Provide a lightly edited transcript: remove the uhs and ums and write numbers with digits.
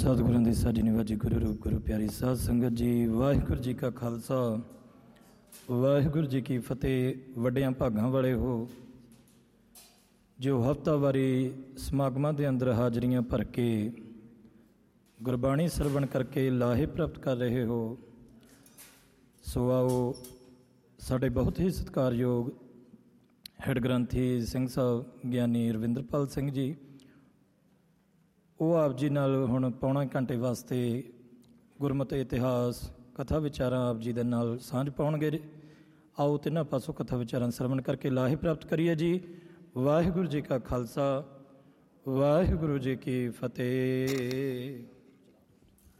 सतगुਰਾਂ ਦੀ ਸਾਜੀ ਨਿਵਾਜੀ ਗੁਰੂ ਰੂਪ ਗੁਰੂ ਪਿਆਰੀ ਸਾਧ ਸੰਗਤ ਜੀ, ਵਾਹਿਗੁਰੂ ਜੀ ਕਾ ਖਾਲਸਾ ਵਾਹਿਗੁਰੂ ਜੀ ਕੀ ਫਤਿਹ। ਵੱਡਿਆਂ ਭਾਗਾਂ ਵਾਲੇ ਹੋ ਜੋ ਹਫ਼ਤਾਵਾਰੀ ਸਮਾਗਮਾਂ ਦੇ ਅੰਦਰ ਹਾਜ਼ਰੀਆਂ ਭਰ ਕੇ ਗੁਰਬਾਣੀ ਸਰਵਣ ਕਰਕੇ ਲਾਹੇ ਪ੍ਰਾਪਤ ਕਰ ਰਹੇ ਹੋ, ਸੋ ਆਓ ਸਾਡੇ ਬਹੁਤ ਹੀ ਸਤਿਕਾਰਯੋਗ ਹੈਡ ਗ੍ਰੰਥੀ ਸਿੰਘ ਸਾਹਿਬ ਗਿਆਨੀ ਰਵਿੰਦਰਪਾਲ ਸਿੰਘ ਜੀ, ਉਹ ਆਪ ਜੀ ਨਾਲ ਹੁਣ ਪੌਣਾ ਘੰਟੇ ਵਾਸਤੇ ਗੁਰਮਤਿ ਇਤਿਹਾਸ ਕਥਾ ਵਿਚਾਰਾਂ ਆਪ ਜੀ ਦੇ ਨਾਲ ਸਾਂਝ ਪਾਉਣਗੇ। ਆਓ ਤਿੰਨਾਂ ਪਾਸੋਂ ਕਥਾ ਵਿਚਾਰਾਂ ਸਰਵਣ ਕਰਕੇ ਲਾਹੇ ਪ੍ਰਾਪਤ ਕਰੀਏ ਜੀ। ਵਾਹਿਗੁਰੂ ਜੀ ਕਾ ਖਾਲਸਾ ਵਾਹਿਗੁਰੂ ਜੀ ਕੀ ਫਤਿਹ।